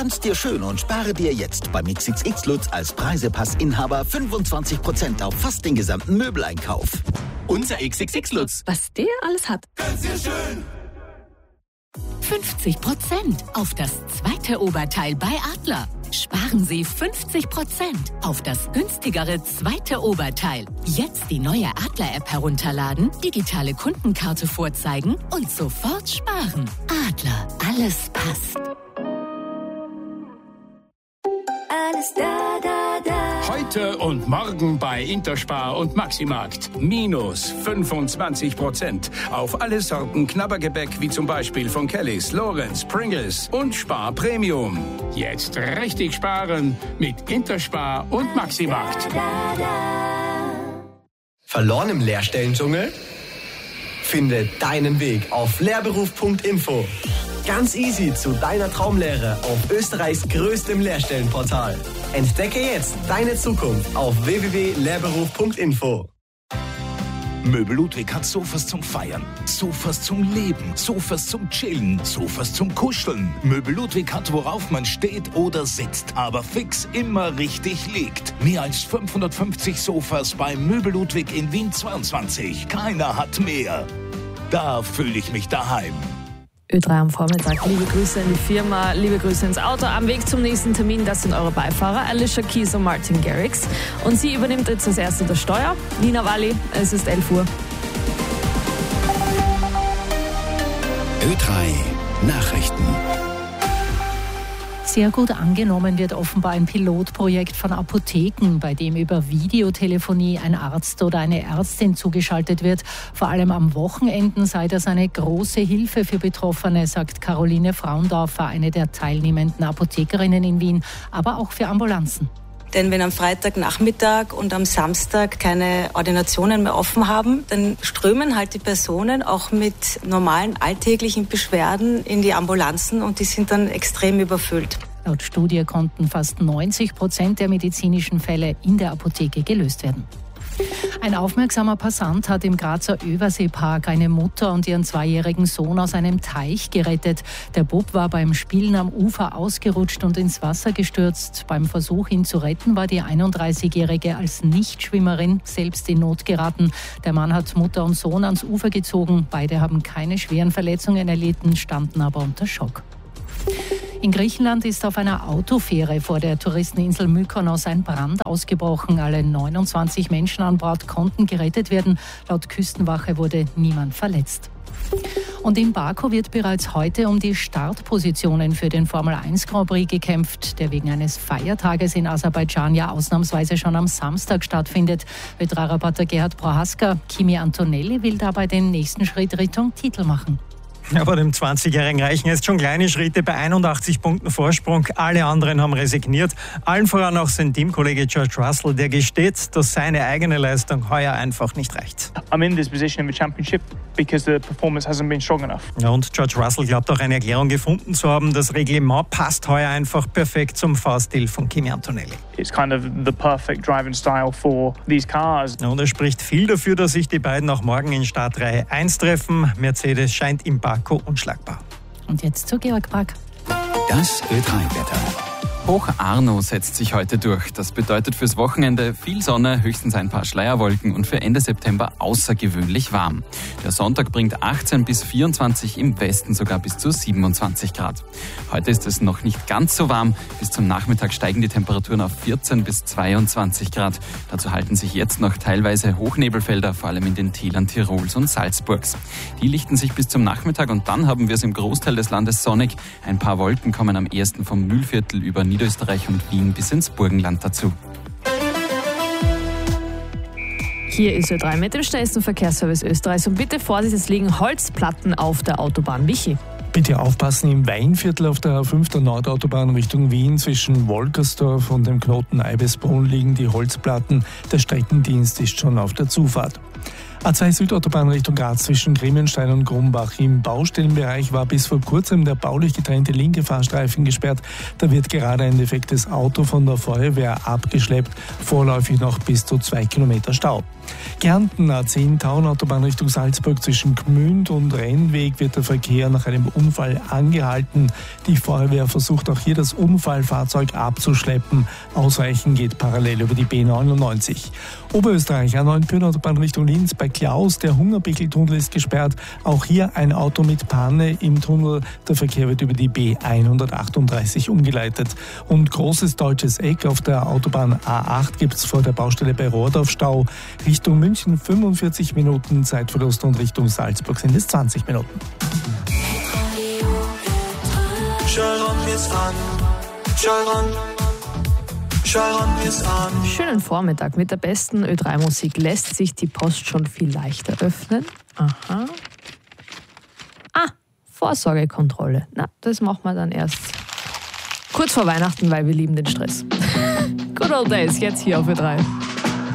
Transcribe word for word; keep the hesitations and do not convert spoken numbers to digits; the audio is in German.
Gönn's dir schön und spare dir jetzt beim X X X Lutz als Preisepassinhaber fünfundzwanzig Prozent auf fast den gesamten Möbeleinkauf. Unser X X X Lutz. Was der alles hat. Gönn's dir schön. fünfzig Prozent auf das zweite Oberteil bei Adler. Sparen Sie fünfzig Prozent auf das günstigere zweite Oberteil. Jetzt die neue Adler-App herunterladen, digitale Kundenkarte vorzeigen und sofort sparen. Adler, alles passt. Alles da, da, da. Heute und morgen bei Interspar und Maximarkt. Minus fünfundzwanzig Prozent auf alle Sorten Knabbergebäck, wie zum Beispiel von Kellys, Lorenz, Pringles und Spar Premium. Jetzt richtig sparen mit Interspar und Maximarkt. Verloren im Lehrstellendschungel? Finde deinen Weg auf lehrberuf punkt info. Ganz easy zu deiner Traumlehre auf Österreichs größtem Lehrstellenportal. Entdecke jetzt deine Zukunft auf w w w punkt lehrberuf punkt info. Möbel Ludwig hat Sofas zum Feiern, Sofas zum Leben, Sofas zum Chillen, Sofas zum Kuscheln. Möbel Ludwig hat, worauf man steht oder sitzt, aber fix immer richtig liegt. Mehr als fünfhundertfünfzig Sofas bei Möbel Ludwig in Wien zweiundzwanzig. Keiner hat mehr. Da fühle ich mich daheim. Ö drei am Vormittag. Liebe Grüße in die Firma, liebe Grüße ins Auto. Am Weg zum nächsten Termin, das sind eure Beifahrer, Alicia Keys und Martin Garrix. Und sie übernimmt jetzt als erste das Steuer. Nina Walli, es ist elf Uhr. Ö drei Nachrichten. Sehr gut angenommen wird offenbar ein Pilotprojekt von Apotheken, bei dem über Videotelefonie ein Arzt oder eine Ärztin zugeschaltet wird. Vor allem am Wochenenden sei das eine große Hilfe für Betroffene, sagt Caroline Fraundorfer, eine der teilnehmenden Apothekerinnen in Wien, aber auch für Ambulanzen. Denn wenn am Freitagnachmittag und am Samstag keine Ordinationen mehr offen haben, dann strömen halt die Personen auch mit normalen alltäglichen Beschwerden in die Ambulanzen und die sind dann extrem überfüllt. Laut Studie konnten fast neunzig Prozent der medizinischen Fälle in der Apotheke gelöst werden. Ein aufmerksamer Passant hat im Grazer Överseepark eine Mutter und ihren zweijährigen Sohn aus einem Teich gerettet. Der Bub war beim Spielen am Ufer ausgerutscht und ins Wasser gestürzt. Beim Versuch, ihn zu retten, war die einunddreißigjährige als Nichtschwimmerin selbst in Not geraten. Der Mann hat Mutter und Sohn ans Ufer gezogen. Beide haben keine schweren Verletzungen erlitten, standen aber unter Schock. In Griechenland ist auf einer Autofähre vor der Touristeninsel Mykonos ein Brand ausgebrochen. Alle neunundzwanzig Menschen an Bord konnten gerettet werden. Laut Küstenwache wurde niemand verletzt. Und in Baku wird bereits heute um die Startpositionen für den Formel eins Grand Prix gekämpft, der wegen eines Feiertages in Aserbaidschan ja ausnahmsweise schon am Samstag stattfindet. Ö drei Reporter Gerhard Prohaska, Kimi Antonelli will dabei den nächsten Schritt Richtung Titel machen. Aber dem zwanzigjährigen reichen jetzt schon kleine Schritte bei einundachtzig Punkten Vorsprung. Alle anderen haben resigniert. Allen voran auch sein Teamkollege George Russell, der gesteht, dass seine eigene Leistung heuer einfach nicht reicht. I'm in this position in the championship because the performance hasn't been strong enough. Ja, und George Russell glaubt auch eine Erklärung gefunden zu haben. Das Reglement passt heuer einfach perfekt zum Fahrstil von Kimi Antonelli. It's kind of the perfect driving style for these cars. Ja, und es spricht viel dafür, dass sich die beiden auch morgen in Startreihe eins treffen. Mercedes scheint im Baku unschlagbar. Und jetzt zu Georg Brack. Das Ö drei Wetter. Hoch Arno setzt sich heute durch. Das bedeutet fürs Wochenende viel Sonne, höchstens ein paar Schleierwolken und für Ende September außergewöhnlich warm. Der Sonntag bringt achtzehn bis vierundzwanzig, im Westen sogar bis zu siebenundzwanzig Grad. Heute ist es noch nicht ganz so warm. Bis zum Nachmittag steigen die Temperaturen auf vierzehn bis zweiundzwanzig Grad. Dazu halten sich jetzt noch teilweise Hochnebelfelder, vor allem in den Tälern Tirols und Salzburgs. Die lichten sich bis zum Nachmittag und dann haben wir es im Großteil des Landes sonnig. Ein paar Wolken kommen am ehesten vom Mühlviertel über Niederösterreich und Wien bis ins Burgenland dazu. Hier ist Ö drei mit dem schnellsten Verkehrsservice Österreichs und bitte Vorsicht, es liegen Holzplatten auf der Autobahn. Michi. Bitte aufpassen, im Weinviertel auf der A fünf der Nordautobahn Richtung Wien zwischen Wolkersdorf und dem Knoten Eibesbrunn liegen die Holzplatten. Der Streckendienst ist schon auf der Zufahrt. A zwei Südautobahn Richtung Graz zwischen Gremienstein und Grumbach. Im Baustellenbereich war bis vor kurzem der baulich getrennte linke Fahrstreifen gesperrt. Da wird gerade ein defektes Auto von der Feuerwehr abgeschleppt. Vorläufig noch bis zu zwei Kilometer Stau. Kärnten A zehn Tauernautobahn Richtung Salzburg zwischen Gmünd und Rennweg wird der Verkehr nach einem Unfall angehalten. Die Feuerwehr versucht auch hier das Unfallfahrzeug abzuschleppen. Ausweichen geht parallel über die B neunundneunzig. Oberösterreich A neun Pyrenautobahn Richtung Linz bei Klaus. Der Hungerbichl-Tunnel ist gesperrt. Auch hier ein Auto mit Panne im Tunnel. Der Verkehr wird über die B hundertachtunddreißig umgeleitet. Und großes deutsches Eck auf der Autobahn A acht gibt es vor der Baustelle bei Rohrdorf Stau. Richtung München fünfundvierzig Minuten Zeitverlust und Richtung Salzburg sind es zwanzig Minuten. Schönen Vormittag. Mit der besten Ö drei Musik lässt sich die Post schon viel leichter öffnen. Aha. Ah, Vorsorgekontrolle. Na, das machen wir dann erst kurz vor Weihnachten, weil wir lieben den Stress. Good old days, jetzt hier auf Ö drei.